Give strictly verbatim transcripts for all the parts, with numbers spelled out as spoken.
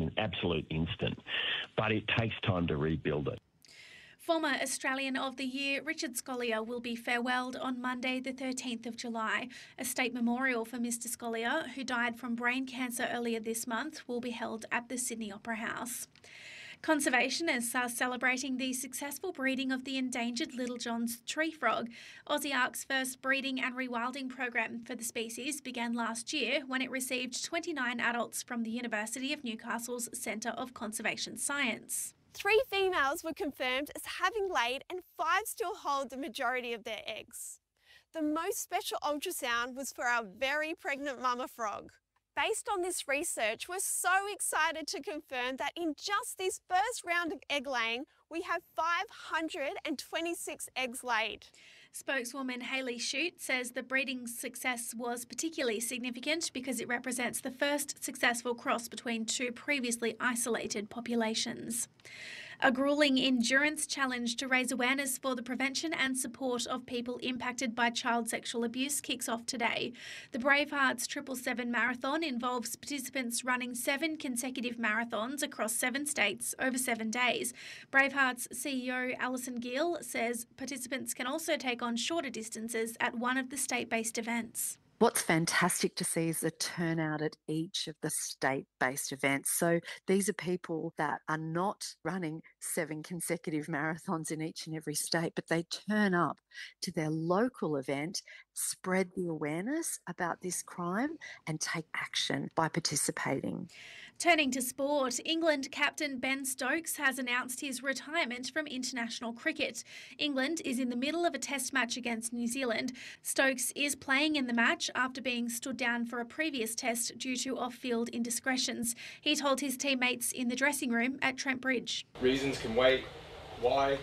an absolute instant. But it takes time to rebuild it. Former Australian of the Year Richard Scolyer will be farewelled on Monday the thirteenth of July. A state memorial for Mister Scolyer, who died from brain cancer earlier this month, will be held at the Sydney Opera House. Conservationists are celebrating the successful breeding of the endangered Little John's tree frog. Aussie Ark's first breeding and rewilding program for the species began last year when it received twenty-nine adults from the University of Newcastle's Centre of Conservation Science. Three females were confirmed as having laid and five still hold the majority of their eggs. The most special ultrasound was for our very pregnant mama frog. Based on this research, we're so excited to confirm that in just this first round of egg laying, we have five hundred twenty-six eggs laid. Spokeswoman Hayley Shute says the breeding success was particularly significant because it represents the first successful cross between two previously isolated populations. A gruelling endurance challenge to raise awareness for the prevention and support of people impacted by child sexual abuse kicks off today. The Bravehearts Triple Seven Marathon involves participants running seven consecutive marathons across seven states over seven days. Bravehearts C E O Alison Gill says participants can also take on shorter distances at one of the state-based events. What's fantastic to see is the turnout at each of the state-based events. So these are people that are not running seven consecutive marathons in each and every state, but they turn up to their local event, spread the awareness about this crime and take action by participating. Turning to sport, England captain Ben Stokes has announced his retirement from international cricket. England is in the middle of a test match against New Zealand. Stokes is playing in the match after being stood down for a previous test due to off-field indiscretions. He told his teammates in the dressing room at Trent Bridge. Reasons can wait. Why?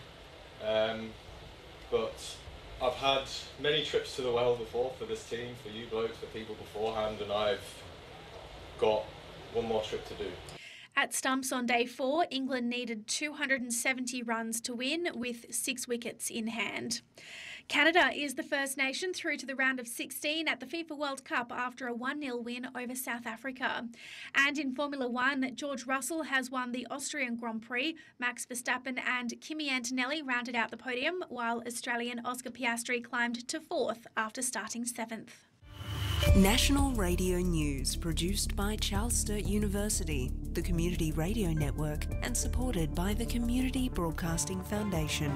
Um, but I've had many trips to the well before for this team, for you blokes, for people beforehand, and I've got one more trip to do. At stumps on day four, England needed two hundred seventy runs to win with six wickets in hand. Canada is the first nation through to the round of sixteen at the FIFA World Cup after a one nil win over South Africa. And in Formula One, George Russell has won the Austrian Grand Prix. Max Verstappen and Kimi Antonelli rounded out the podium, while Australian Oscar Piastri climbed to fourth after starting seventh. National Radio News, produced by Charles Sturt University, the Community Radio Network, and supported by the Community Broadcasting Foundation.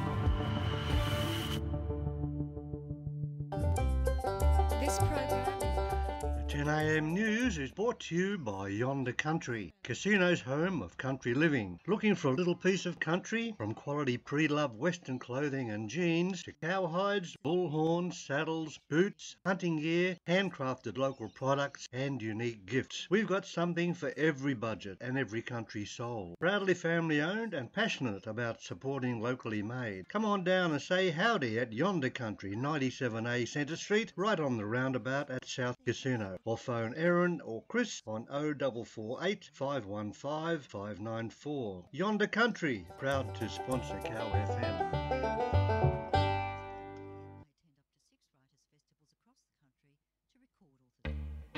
This program. ten a m News is brought to you by Yonder Country, Casino's home of country living. Looking for a little piece of country? From quality pre-loved Western clothing and jeans to cowhides, bullhorns, saddles, boots, hunting gear, handcrafted local products and unique gifts. We've got something for every budget and every country soul. Proudly family owned and passionate about supporting locally made. Come on down and say howdy at Yonder Country, ninety-seven A Centre Street, right on the roundabout at South Casino. Or phone Erin or Chris on oh four four eight, five one five, five nine four. Yonder Country, proud to sponsor Cow F M.